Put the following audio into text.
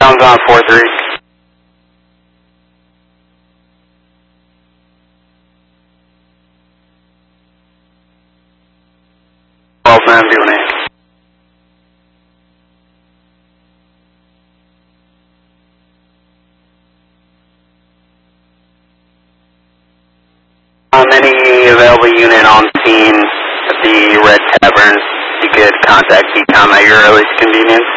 Sounds on 4-3. Man, doing it. Any available unit on scene at the Red Tavern, you could contact DCOM at your earliest convenience.